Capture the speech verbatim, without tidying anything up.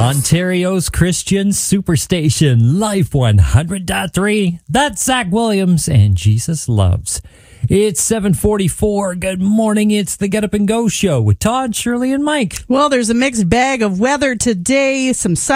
Ontario's Christian Superstation, Life one hundred point three. That's Zach Williams and Jesus Loves. It's seven forty-four. Good morning. It's the Get Up and Go Show with Todd, Shirley, and Mike. Well, there's a mixed bag of weather today. Some sun.